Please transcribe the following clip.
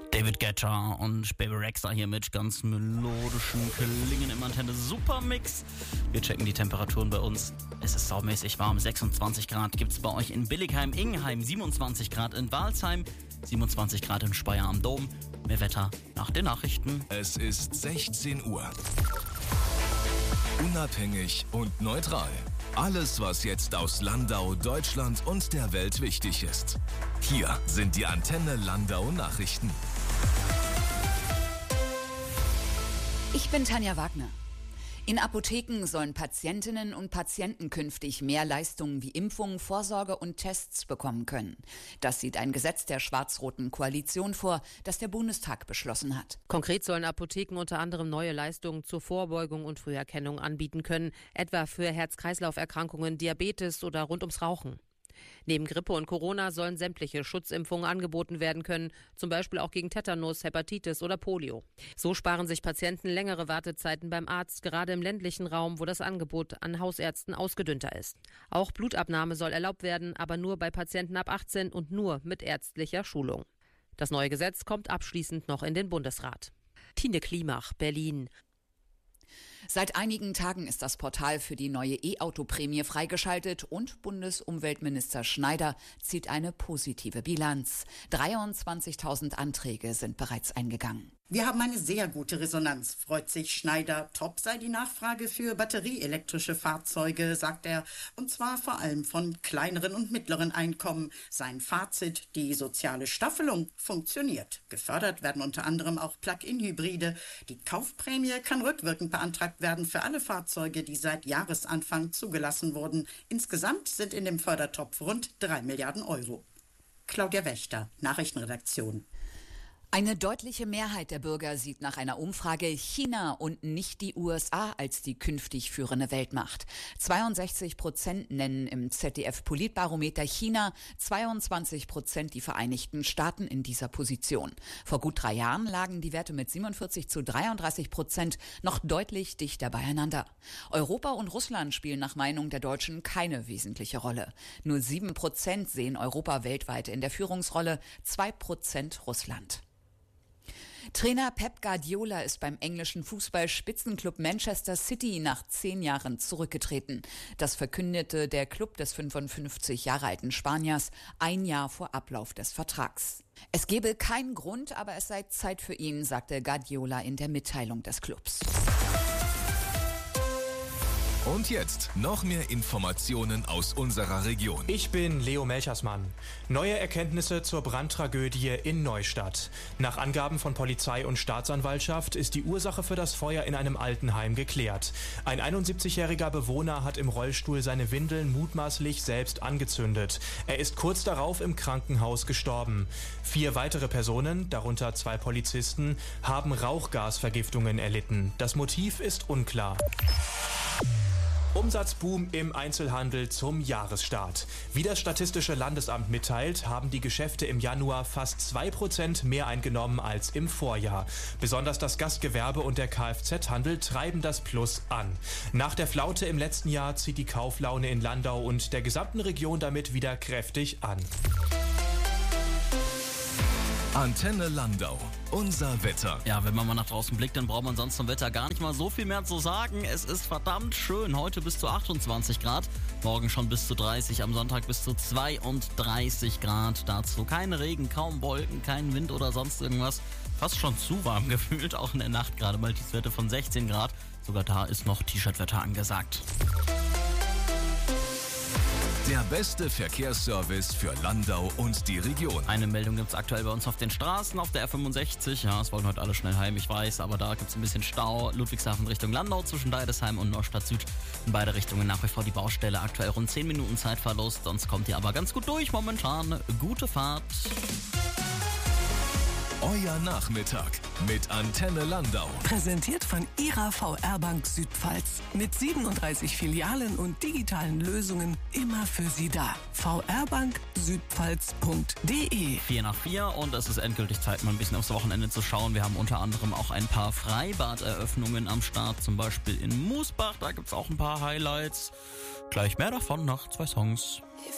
David Guetta und Baby Rexha hier mit ganz melodischen Klingen im Antenne Supermix. Wir checken die Temperaturen bei uns. Es ist saumäßig warm. 26 Grad gibt's bei euch in Billigheim-Ingenheim, 27 Grad in Walsheim, 27 Grad in Speyer am Dom. Mehr Wetter nach den Nachrichten. Es ist 16 Uhr. Unabhängig und neutral. Alles, was jetzt aus Landau, Deutschland und der Welt wichtig ist. Hier sind die Antenne Landau Nachrichten. Ich bin Tanja Wagner. In Apotheken sollen Patientinnen und Patienten künftig mehr Leistungen wie Impfungen, Vorsorge und Tests bekommen können. Das sieht ein Gesetz der schwarz-roten Koalition vor, das der Bundestag beschlossen hat. Konkret sollen Apotheken unter anderem neue Leistungen zur Vorbeugung und Früherkennung anbieten können, etwa für Herz-Kreislauf-Erkrankungen, Diabetes oder rund ums Rauchen. Neben Grippe und Corona sollen sämtliche Schutzimpfungen angeboten werden können, zum Beispiel auch gegen Tetanus, Hepatitis oder Polio. So sparen sich Patienten längere Wartezeiten beim Arzt, gerade im ländlichen Raum, wo das Angebot an Hausärzten ausgedünnter ist. Auch Blutabnahme soll erlaubt werden, aber nur bei Patienten ab 18 und nur mit ärztlicher Schulung. Das neue Gesetz kommt abschließend noch in den Bundesrat. Tine Klimach, Berlin. Seit einigen Tagen ist das Portal für die neue E-Auto-Prämie freigeschaltet und Bundesumweltminister Schneider zieht eine positive Bilanz. 23.000 Anträge sind bereits eingegangen. Wir haben eine sehr gute Resonanz, freut sich Schneider. Top sei die Nachfrage für batterieelektrische Fahrzeuge, sagt er. Und zwar vor allem von kleineren und mittleren Einkommen. Sein Fazit, die soziale Staffelung funktioniert. Gefördert werden unter anderem auch Plug-in-Hybride. Die Kaufprämie kann rückwirkend beantragt werden für alle Fahrzeuge, die seit Jahresanfang zugelassen wurden. Insgesamt sind in dem Fördertopf rund 3 Milliarden Euro. Claudia Wächter, Nachrichtenredaktion. Eine deutliche Mehrheit der Bürger sieht nach einer Umfrage China und nicht die USA als die künftig führende Weltmacht. 62% nennen im ZDF-Politbarometer China, 22% die Vereinigten Staaten in dieser Position. Vor gut 3 Jahren lagen die Werte mit 47-33% noch deutlich dichter beieinander. Europa und Russland spielen nach Meinung der Deutschen keine wesentliche Rolle. Nur 7% sehen Europa weltweit in der Führungsrolle, 2% Russland. Trainer Pep Guardiola ist beim englischen Fußball-Spitzenklub Manchester City nach 10 Jahren zurückgetreten. Das verkündete der Klub des 55 Jahre alten Spaniers 1 Jahr vor Ablauf des Vertrags. Es gebe keinen Grund, aber es sei Zeit für ihn, sagte Guardiola in der Mitteilung des Clubs. Und jetzt noch mehr Informationen aus unserer Region. Ich bin Leo Melchersmann. Neue Erkenntnisse zur Brandtragödie in Neustadt. Nach Angaben von Polizei und Staatsanwaltschaft ist die Ursache für das Feuer in einem Altenheim geklärt. Ein 71-jähriger Bewohner hat im Rollstuhl seine Windeln mutmaßlich selbst angezündet. Er ist kurz darauf im Krankenhaus gestorben. 4 weitere Personen, darunter 2 Polizisten, haben Rauchgasvergiftungen erlitten. Das Motiv ist unklar. Umsatzboom im Einzelhandel zum Jahresstart. Wie das Statistische Landesamt mitteilt, haben die Geschäfte im Januar fast 2% mehr eingenommen als im Vorjahr. Besonders das Gastgewerbe und der Kfz-Handel treiben das Plus an. Nach der Flaute im letzten Jahr zieht die Kauflaune in Landau und der gesamten Region damit wieder kräftig an. Antenne Landau. Unser Wetter. Ja, wenn man mal nach draußen blickt, dann braucht man sonst zum Wetter gar nicht mal so viel mehr zu sagen. Es ist verdammt schön. Heute bis zu 28 Grad, morgen schon bis zu 30, am Sonntag bis zu 32 Grad. Dazu kein Regen, kaum Wolken, kein Wind oder sonst irgendwas. Fast schon zu warm gefühlt, auch in der Nacht gerade mal Tiefstwerte von 16 Grad. Sogar da ist noch T-Shirt-Wetter angesagt. Der beste Verkehrsservice für Landau und die Region. Eine Meldung gibt's aktuell bei uns auf den Straßen, auf der R65. Ja, es wollen heute alle schnell heim, ich weiß, aber da gibt's ein bisschen Stau. Ludwigshafen Richtung Landau zwischen Deidesheim und Neustadt Süd. In beide Richtungen nach wie vor die Baustelle. Aktuell rund 10 Minuten Zeitverlust, sonst kommt ihr aber ganz gut durch momentan. Gute Fahrt. Euer Nachmittag mit Antenne Landau. Präsentiert von Ihrer VR-Bank Südpfalz. Mit 37 Filialen und digitalen Lösungen immer für Sie da. vrbanksüdpfalz.de 4 nach 4 und es ist endgültig Zeit, mal ein bisschen aufs Wochenende zu schauen. Wir haben unter anderem auch ein paar Freibaderöffnungen am Start, zum Beispiel in Moosbach. Da gibt's auch ein paar Highlights. Gleich mehr davon nach 2 Songs.